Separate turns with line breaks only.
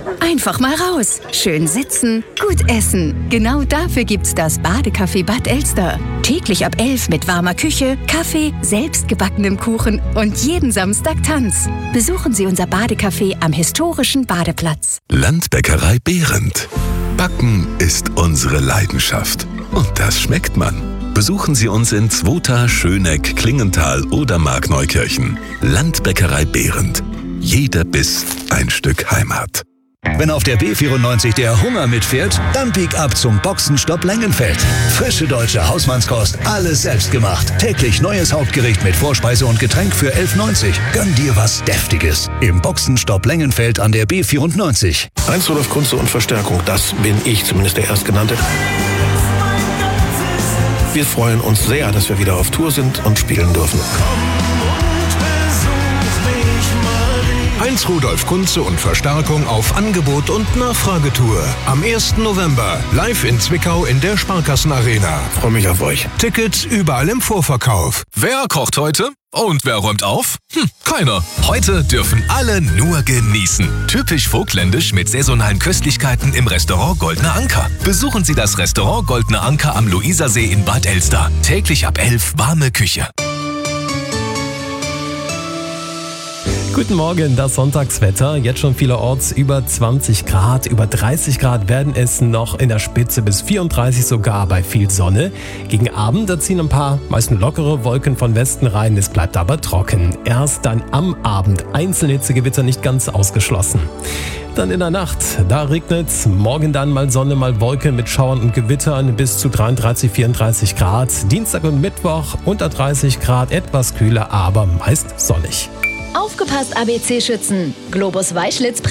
Einfach mal raus. Schön sitzen, gut essen. Genau dafür gibt's das Badecafé Bad Elster. Täglich ab 11 mit warmer Küche, Kaffee, selbstgebackenem Kuchen und jeden Samstag Tanz. Besuchen Sie unser Badecafé am historischen Badeplatz.
Landbäckerei Behrendt. Backen ist unsere Leidenschaft. Und das schmeckt man. Besuchen Sie uns in Zwota, Schöneck, Klingenthal oder Markneukirchen. Landbäckerei Behrendt. Jeder Biss ein Stück Heimat.
Wenn auf der B94 der Hunger mitfährt, dann bieg ab zum Boxenstopp Lengenfeld. Frische deutsche Hausmannskost, alles selbst gemacht. Täglich neues Hauptgericht mit Vorspeise und Getränk für 11,90. Gönn dir was Deftiges. Im Boxenstopp Lengenfeld an der B94.
Heinz Rudolf Kunze und Verstärkung, das bin ich, zumindest der Erstgenannte. Wir freuen uns sehr, dass wir wieder auf Tour sind und spielen dürfen.
Heinz Rudolf Kunze und Verstärkung auf Angebot und Nachfragetour. Am 1. November live in Zwickau in der Sparkassenarena.
Freue mich auf euch.
Tickets überall im Vorverkauf.
Wer kocht heute? Und wer räumt auf? Keiner. Heute dürfen alle nur genießen. Typisch vogtländisch mit saisonalen Köstlichkeiten im Restaurant Goldener Anker. Besuchen Sie das Restaurant Goldener Anker am Luisersee in Bad Elster. Täglich ab 11 warme Küche.
Guten Morgen, das Sonntagswetter. Jetzt schon vielerorts über 20 Grad, über 30 Grad werden es noch in der Spitze, bis 34 sogar bei viel Sonne. Gegen Abend, da ziehen ein paar, meistens lockere Wolken von Westen rein, es bleibt aber trocken. Erst dann am Abend einzelne Hitzegewitter nicht ganz ausgeschlossen. Dann in der Nacht, da regnet's. Morgen dann mal Sonne, mal Wolken mit Schauern und Gewittern bis zu 33, 34 Grad. Dienstag und Mittwoch unter 30 Grad, etwas kühler, aber meist sonnig.
Aufgepasst, ABC-Schützen! Globus Weißschlitz